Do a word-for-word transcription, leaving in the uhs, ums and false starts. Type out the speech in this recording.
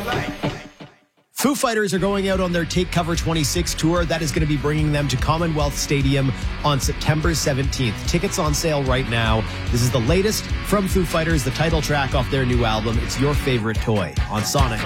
Foo Fighters are going out on their Take Cover twenty-six tour. That is going to be bringing them to Commonwealth Stadium on September seventeenth. Tickets on sale right now. This is the latest from Foo Fighters, the title track off their new album. It's Your Favorite Toy on Sonic.